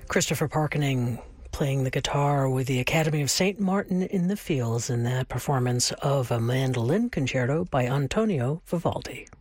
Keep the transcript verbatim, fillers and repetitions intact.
Christopher Parkening playing the guitar with the Academy of Saint Martin in the Fields in that performance of a mandolin concerto by Antonio Vivaldi.